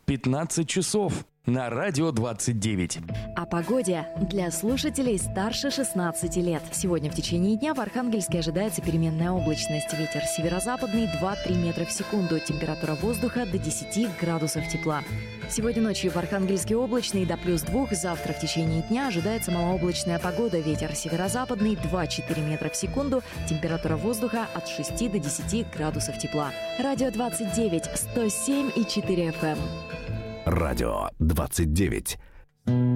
15 часов на радио 29. О погоде для слушателей старше 16 лет. Сегодня в течение дня в Архангельске ожидается переменная облачность. Ветер северо-западный 2-3 метра в секунду. Температура воздуха до 10 градусов тепла. Сегодня ночью в Архангельске облачно и до +2. Завтра в течение дня ожидается малооблачная погода. Ветер северо-западный 2-4 метра в секунду. Температура воздуха от 6 до 10 градусов тепла. Радио 29, 107,4 FM. Радио 29.